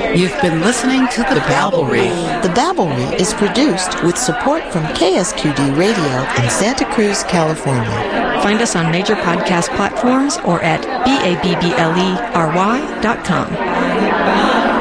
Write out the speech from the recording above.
You've been listening to The Babblery. The Babblery is produced with support from KSQD Radio in Santa Cruz, California. Find us on major podcast platforms or at BABBLERY.com.